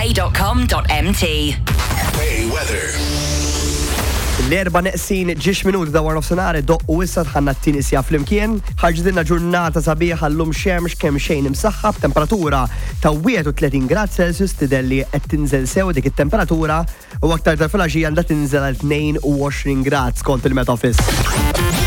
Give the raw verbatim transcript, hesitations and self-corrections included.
way dot com dot m t. Way weather. L-erba neqsin ġiex minuti da warnof senare doq u issa tħanna t-tini sija fl-imkien. ħarġidilna ġurnata sabiħa l-lum xemx kemm xejn imsaħħab, temperatura ta' wieħed u tletin grad Celsius tidelli qed tinżel sew dik it-temperatura u aktar tal-filgħaxija għandha tinżel għal tnejn u għoxrin grad skont il-Met Office.